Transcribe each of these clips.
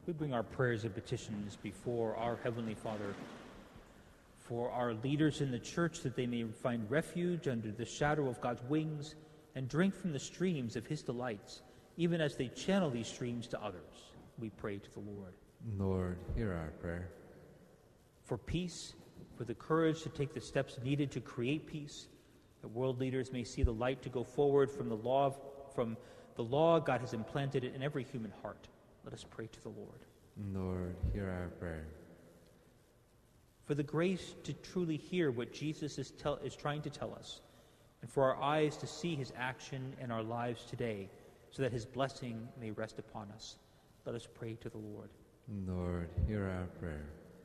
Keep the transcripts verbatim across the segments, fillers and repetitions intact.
We bring our prayers and petitions before our Heavenly Father, for our leaders in the church, that they may find refuge under the shadow of God's wings and drink from the streams of his delights, even as they channel these streams to others. We pray to the Lord. Lord, hear our prayer. For peace, for the courage to take the steps needed to create peace, that world leaders may see the light to go forward from the law of, from the law God has implanted in every human heart. Let us pray to the Lord. Lord, hear our prayer. For the grace to truly hear what Jesus is, tell, is trying to tell us, and for our eyes to see his action in our lives today, so that his blessing may rest upon us. Let us pray to the Lord. Lord, hear our prayer.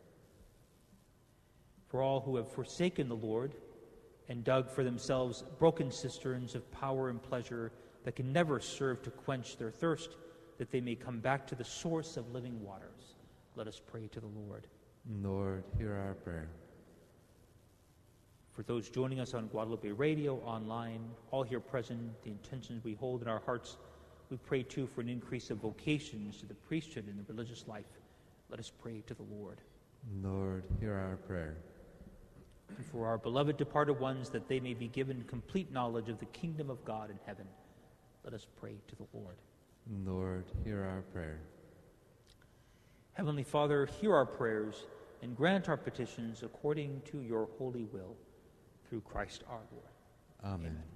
For all who have forsaken the Lord and dug for themselves broken cisterns of power and pleasure that can never serve to quench their thirst, that they may come back to the source of living waters. Let us pray to the Lord. Lord, hear our prayer. For those joining us on Guadalupe Radio, online, all here present, the intentions we hold in our hearts, we pray too for an increase of vocations to the priesthood and the religious life. Let us pray to the Lord. Lord, hear our prayer. And for our beloved departed ones, that they may be given complete knowledge of the kingdom of God in heaven. Let us pray to the Lord. Lord, hear our prayer. Heavenly Father, hear our prayers and grant our petitions according to your holy will, through Christ our Lord. Amen. Amen.